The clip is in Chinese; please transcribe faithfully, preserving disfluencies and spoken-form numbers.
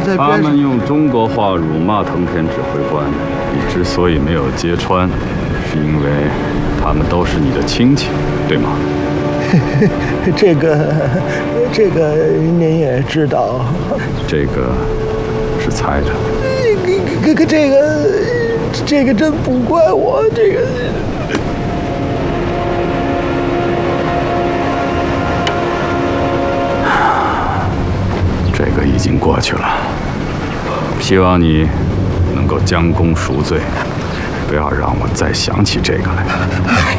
在边上。 他们用中国话辱骂藤田指挥官，你之所以没有揭穿，是因为他们都是你的亲戚，对吗？ 这个，这个您也知道。 这个是猜的。 可可这个，这个真不怪我，这个。 这个已经过去了，希望你能够将功赎罪，不要让我再想起这个来。